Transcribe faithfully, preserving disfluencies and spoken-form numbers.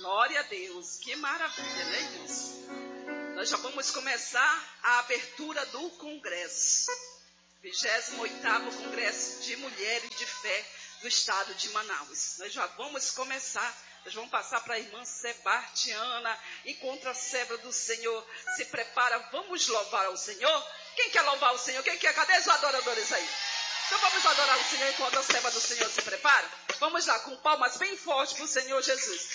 Glória a Deus, que maravilha, né, irmãos? Nós já vamos começar a abertura do congresso, vigésimo oitavo Congresso de Mulheres de Fé do Estado de Manaus. Nós já vamos começar, nós vamos passar para a irmã Sebastiana, encontra a serva do Senhor, se prepara, vamos louvar ao Senhor. Quem quer louvar o Senhor? Quem quer? Cadê os adoradores aí? Então vamos adorar o Senhor enquanto a serva do Senhor se prepara? Vamos lá, com palmas bem fortes para o Senhor Jesus.